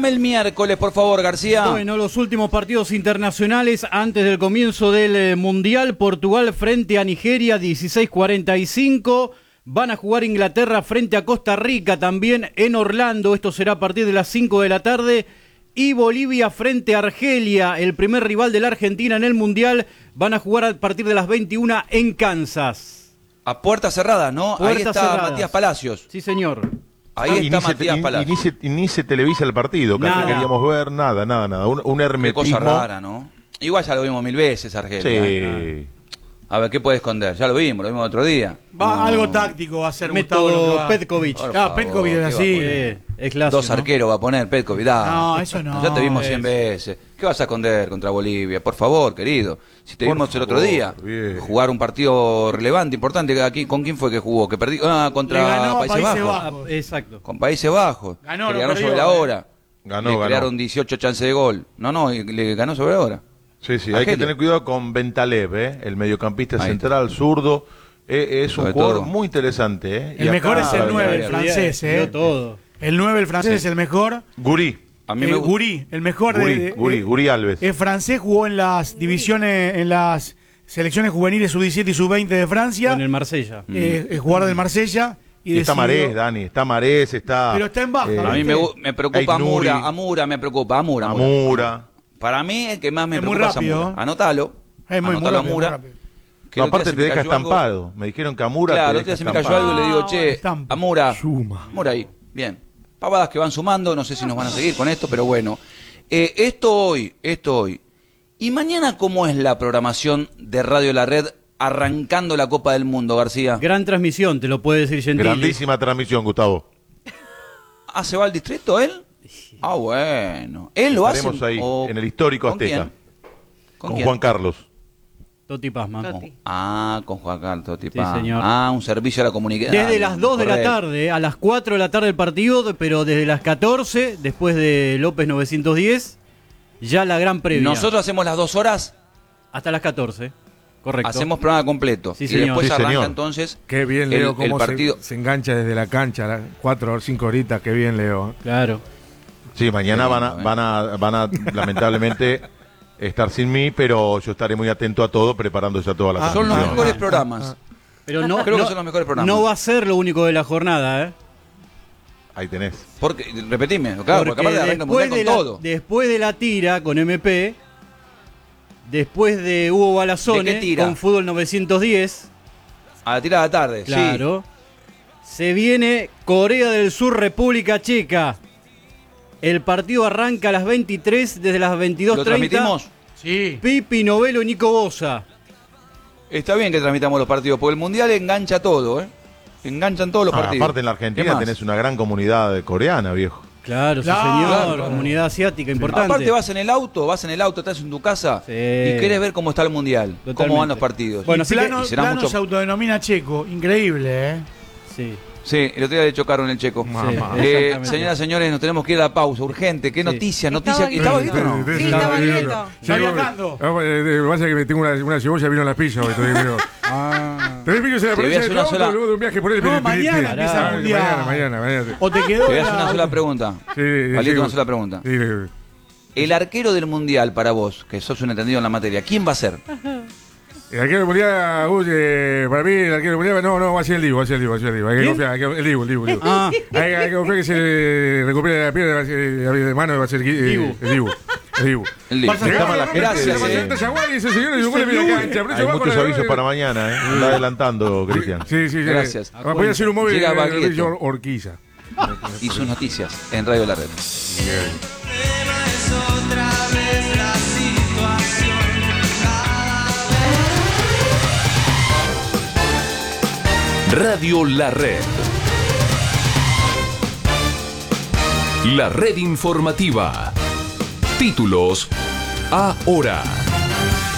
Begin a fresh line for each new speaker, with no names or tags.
Dame el miércoles, por favor, García.
Bueno, los últimos partidos internacionales antes del comienzo del Mundial. Portugal frente a Nigeria, 16:45. Van a jugar Inglaterra frente a Costa Rica también en Orlando. Esto será a partir de las 5 de la tarde. Y Bolivia frente a Argelia, el primer rival de la Argentina en el Mundial. Van a jugar a partir de las 21 en Kansas.
A puerta cerrada, ¿no?
Puertas
Ahí está
cerradas.
Matías Palacios.
Sí, señor.
Ahí está Matías Palacios.
Y ni se televisa el partido, que
Nada.
queríamos ver, nada. Un
Qué
hermetismo.
cosa rara, ¿no? Igual ya lo vimos 1000 veces, Argelia.
Sí.
A ver, ¿qué puede esconder? Ya lo vimos otro día.
Algo táctico va a ser Gustavo.
Método Petkovic.
Petkovic es así.
Es clásico,
2 arqueros va a poner Petkovic.
No, eso no.
Ya te vimos 100 veces. ¿Qué vas a esconder contra Bolivia? Por favor, querido. Si te vimos el otro día jugar un partido relevante, importante. Aquí, ¿con quién fue que jugó? Que perdió contra Países Bajos.
Exacto.
Con Países Bajos.
Ganó,
le
no
ganó
perdió,
sobre la hora.
Ganó.
Crearon 18 chances de gol. No, le ganó sobre la hora.
Sí, hay que
Argelia.
tener cuidado con Bentalev, el mediocampista
Ahí
central, zurdo. Es un
Sobre
jugador
todo.
muy interesante.
El mejor es el 9, el
Bien,
francés.
Dio todo.
El 9, el francés, es el mejor.
Guri.
A mí me gusta.
Guri, el mejor
Guri Alves.
Es francés, jugó en las divisiones, en las selecciones juveniles sub-17 y sub-20 de Francia.
En el Marsella.
Es jugador del Marsella.
Y está Marés, Dani. Está Marés, está...
Pero está en baja.
A mí me preocupa
Aït-Nouri.
Amura me preocupa.
Amura.
Para mí el que más me
Es muy
preocupa es
rápido.
Amura. Anótalo.
Es muy
Anótalo,
rápido,
Amura.
muy rápido.
Que
No,
el otro
aparte
día
te
se me
deja
cayó algo.
estampado. Me dijeron que Amura
Claro, el
te
otro día
deja
se me cayó algo y le digo, che,
estampa.
Amura.
Suma.
Amura ahí. Bien. Pavadas que van sumando, no sé si nos van a seguir con esto, pero bueno. Esto hoy. ¿Y mañana cómo es la programación de Radio La Red arrancando la Copa del Mundo, García?
Gran transmisión, te lo puede decir Gentili.
Grandísima transmisión, Gustavo.
¿Se va al distrito él? Ah, bueno. ¿Él lo hace?
Estaremos ahí,
o-
en el histórico
¿Con
Azteca.
quién?
Con
quién?
Juan Carlos.
Toti Pazman.
Con Juan Carlos, tipo.
Sí, señor.
Un servicio a la comunicación.
Desde las 2 de la tarde, a las 4 de la tarde el partido, pero desde las 14, después de López 910, ya la gran previa.
Nosotros hacemos las 2 horas,
Hasta las 14, correcto.
hacemos programa completo.
Sí,
y
señor.
después
Sí,
arranca
señor.
entonces
Qué bien, Leo,
el
cómo
partido.
se engancha desde la cancha, las 4 o 5 horitas, qué bien, Leo.
Claro.
Sí, mañana
Qué
van
lindo,
a lamentablemente estar sin mí, pero yo estaré muy atento a todo, preparándose a toda la
Son los
transmisión.
mejores programas.
Pero no,
Creo que
no-
son los mejores programas.
no va a ser lo único de la jornada, ¿eh?
Ahí tenés.
Porque, repetime, claro, porque aparte arranca el mundial con todo.
después de la tira con MP, después de Hugo
¿De
Balazone
qué tira?
con Fútbol 910,
A la tirada de la tarde,
claro, se viene Corea del Sur, República Checa. El partido arranca a las 23, desde las
sí. ¿Lo
22:30.
transmitimos?
Sí.
Pipi Novelo y Nico Bosa.
Está bien que transmitamos los partidos, porque el mundial engancha todo, ¿eh? Enganchan todos los partidos.
Aparte en la
¿Qué
Argentina
más?
tenés una gran comunidad coreana, viejo.
Claro, sí,
Claro,
señor.
claro.
Comunidad asiática importante.
Aparte vas en el auto, estás en tu casa
Sí.
y querés ver cómo está el mundial, cómo
Totalmente.
van los partidos.
Bueno,
Y
así que-
Plano,
y será
Plano
mucho-
se autodenomina checo. Increíble, ¿eh?
Sí.
Sí, el otro día le chocaron el checo.
Mamá.
Exactamente.
Señoras y señores, nos tenemos que ir a la pausa, urgente. ¿Qué
Sí.
noticias?
Estaba
¿Estaba
Guido.
bien o no?
Sí, estaba Guido.
Está viajando.
Lo que pasa es que tengo una cebolla vino en la pizza hoy. ¿Tenés pillos en la
Te voy a
provincia
hacer
de
una
auto
sola-
luego de un viaje por el
No, mañana empieza el mundial.
Mañana.
O te quedó.
Te voy a hacer una sola pregunta.
Sí,
Palito,
sí,
una sola pregunta.
Sí,
El arquero del mundial para vos, que sos un entendido en la materia, ¿quién va a ser?
el arquero del mundial, para mí, el arquero del mundial, no, va a ser el Dibu. Hay que confiar, el Dibu.
Ah,
Hay que confiar que se recupere la pierna de mano, va a ser el Dibu.
El Dibu.
Llama a la gente.
Gracias,
Hay muchos avisos para mañana, ¿eh? Está adelantando, Cristian.
Sí.
Gracias.
Voy a hacer un móvil
Llega
de
Baglietto.
Orquiza.
Y sus noticias en Radio La Red.
Radio La Red. La red informativa. Títulos ahora.